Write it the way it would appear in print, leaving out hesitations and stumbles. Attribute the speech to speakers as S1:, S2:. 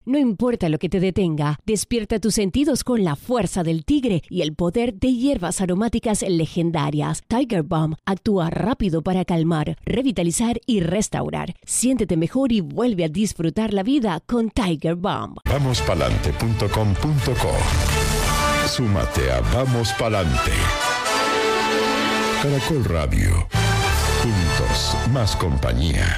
S1: No importa lo que te detenga, despierta tus sentidos con la fuerza del tigre y el poder de hierbas aromáticas legendarias. Tiger Balm actúa rápido para calmar, revitalizar y restaurar. Siéntete mejor y vuelve a disfrutar la vida con Tiger Balm.
S2: Vamospalante.com.co. Súmate a Vamos Palante. Caracol Radio. Juntos, más compañía.